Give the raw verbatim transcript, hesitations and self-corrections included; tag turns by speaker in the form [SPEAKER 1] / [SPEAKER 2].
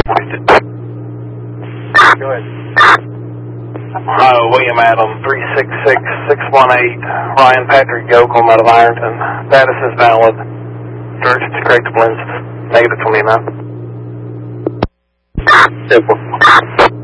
[SPEAKER 1] Go ahead.
[SPEAKER 2] Uh, William Adam, three six six six one eight, Ryan Patrick Yoakum out of Ironton. Status is valid. Directions correct to Blinston. Negative twenty-nine.
[SPEAKER 1] Simple.